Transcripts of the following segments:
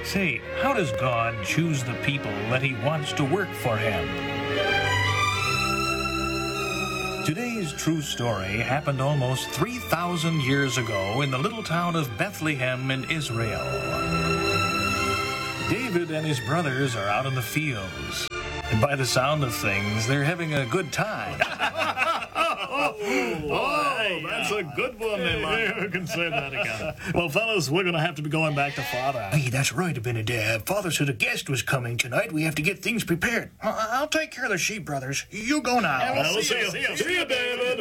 Say, how does God choose the people that he wants to work for him? Today's true story happened almost 3,000 years ago in the little town of Bethlehem in Israel. David and his brothers are out in the fields, and by the sound of things, they're having a good time. That's a good one, man. You can say that again. Well, fellas, we're going to have to be going back to Father. Hey, that's right, Abinadab. Father said a guest was coming tonight. We have to get things prepared. I'll take care of the sheep, brothers. You go now. Well, see you, David.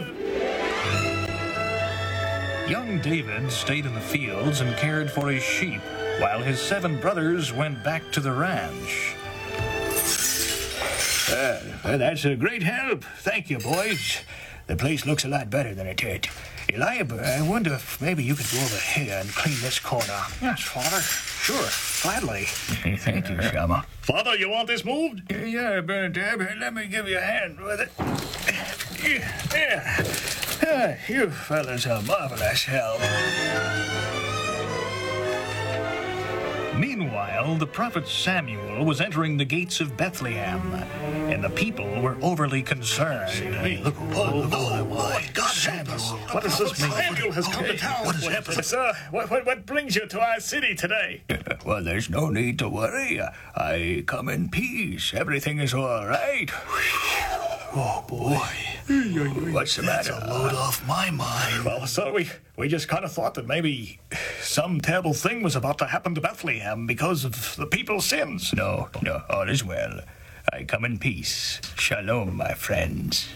Young David stayed in the fields and cared for his sheep, while his 7 brothers went back to the ranch. That's a great help. Thank you, boys. The place looks a lot better than it did. Eliab, I wonder if maybe you could go over here and clean this corner. Yes, Father. Sure, gladly. Thank you, Shama. Father, you want this moved? Yeah, Abinadab, let me give you a hand with it. Yeah. You fellas are marvelous help. Meanwhile, the prophet Samuel was entering the gates of Bethlehem, and the people were overly concerned. Hey, look, my God, Samuel. What does this mean? Samuel has come to town. What has happened? Sir, what brings you to our city today? Well, there's no need to worry. I come in peace. Everything is all right. Oh, boy. What's the matter? That's a load off my mind. Well, sir, we just kind of thought that maybe some terrible thing was about to happen to Bethlehem because of the people's sins. No, all is well. I come in peace. Shalom, my friends.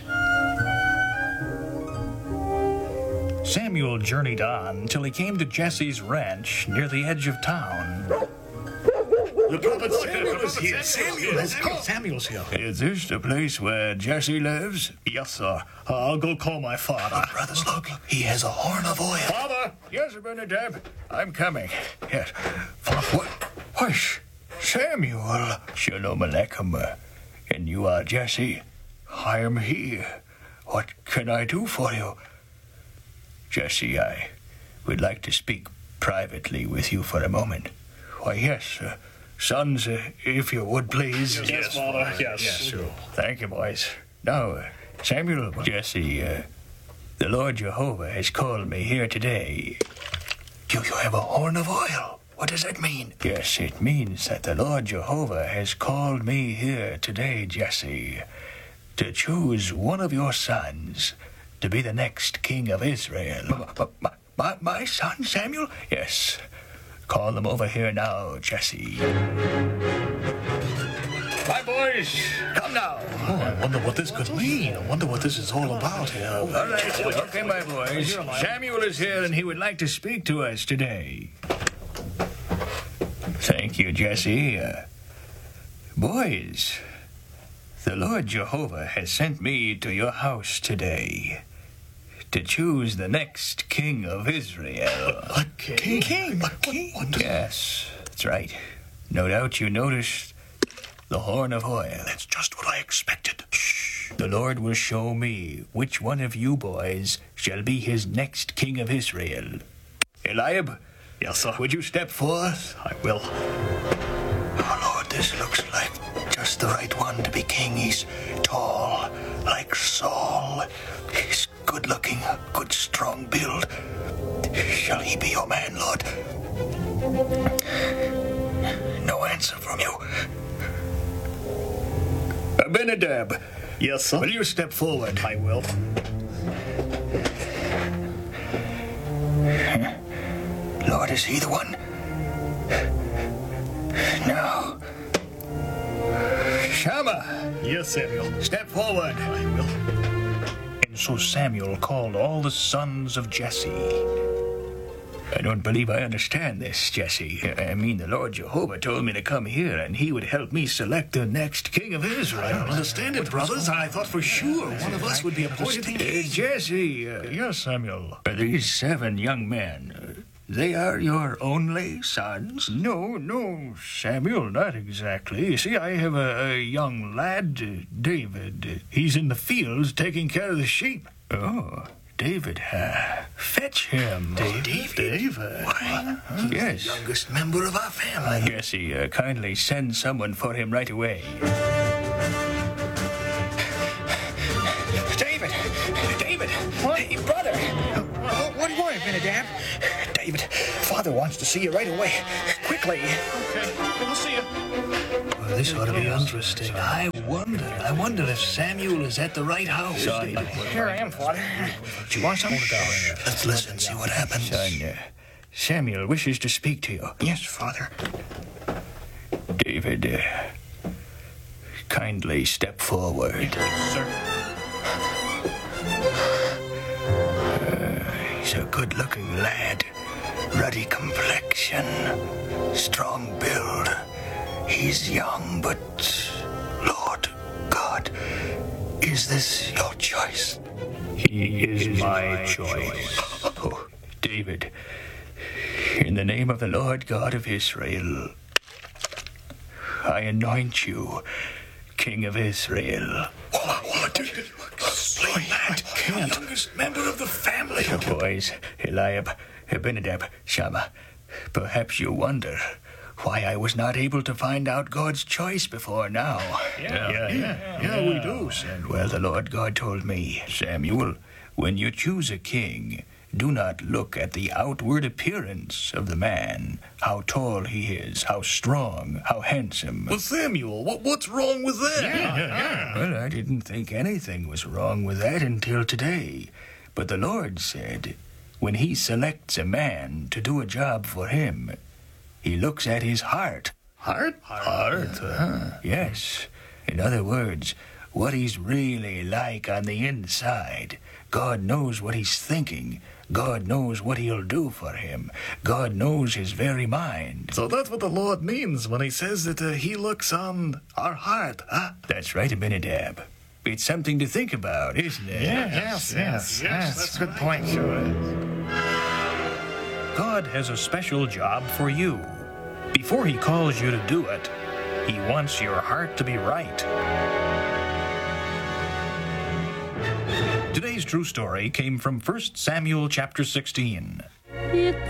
Samuel journeyed on till he came to Jesse's ranch near the edge of town. The prophet Samuel is here. Samuel's here. Is this the place where Jesse lives? Yes, sir. I'll go call my father. Brothers, look. He has a horn of oil. Father! Yes, Abinadab. I'm coming. Yes. What? Hush. Samuel. Shalom Aleichem. And you are Jesse? I am here. What can I do for you? Jesse, I would like to speak privately with you for a moment. Why, yes, sons, if you would, please. Yes, Father. Yes, sure. Thank you, boys. Now, Samuel, Jesse, the Lord Jehovah has called me here today. Do you have a horn of oil? What does that mean? Yes, it means that the Lord Jehovah has called me here today, Jesse, to choose one of your sons to be the next king of Israel. My son, Samuel? Yes. Call them over here now, Jesse. My boys, come now. Oh, I wonder what this could mean. I wonder what this is all about here. All right, okay, my boys. Samuel is here, and he would like to speak to us today. Thank you, Jesse. Boys, the Lord Jehovah has sent me to your house today to choose the next king of Israel. A king? A king? Yes, that's right. No doubt you noticed the horn of oil. That's just what I expected. Shh. The Lord will show me which one of you boys shall be his next king of Israel. Eliab? Yes, sir. Would you step forth? I will. Oh, Lord, this looks like just the right one to be king. He's tall, like Saul. He's good-looking, good, strong build. Shall he be your man, Lord? No answer from you. Abinadab. Yes, sir. Will you step forward? I will. Lord, is he the one? No. Shammah. Yes, Samuel. Step forward. I will. And so Samuel called all the sons of Jesse. I don't believe I understand this, Jesse. I mean, the Lord Jehovah told me to come here, and he would help me select the next king of Israel. I don't understand it, brothers. I thought for sure one of us would be appointed king. Jesse. Yes, Samuel. Are these 7 young men, they are your only sons? No, Samuel, not exactly. You see, I have a young lad, David. He's in the fields taking care of the sheep. Oh, David. Fetch him. David? Why? Yes. The youngest member of our family. Jesse, kindly send someone for him right away. David! David! What? Hey, brother! What do you want, Abinadab? David, Father wants to see you right away. Quickly. Okay, I'll see you. Well, this ought to be interesting. I wonder if Samuel is at the right house. Son, Here I am, Father. Do you want something? Let's listen, see what happens. son, Samuel wishes to speak to you. Yes, Father. David, kindly step forward. Sir. He's a good-looking lad. Ruddy complexion. Strong build. He's young, but... Lord God, is this your choice? He is my choice. Oh, David, in the name of the Lord God of Israel, I anoint you King of Israel. What? Explain that. The youngest member of the family. Boys, Eliab, Abinadab, Shammah, perhaps you wonder why I was not able to find out God's choice before now. Yeah, we do, Samuel. Well, the Lord God told me, Samuel, when you choose a king, do not look at the outward appearance of the man, how tall he is, how strong, how handsome. Well, Samuel, what's wrong with that? Well, I didn't think anything was wrong with that until today. But the Lord said, when he selects a man to do a job for him, he looks at his heart. Heart? Yes. In other words, what he's really like on the inside. God knows what he's thinking. God knows what he'll do for him. God knows his very mind. So that's what the Lord means when he says that he looks on our heart, huh? That's right, Abinadab. It's something to think about, isn't it? Yes, that's a good point. Sure. God has a special job for you. Before he calls you to do it, he wants your heart to be right. Today's true story came from 1 Samuel chapter 16. It's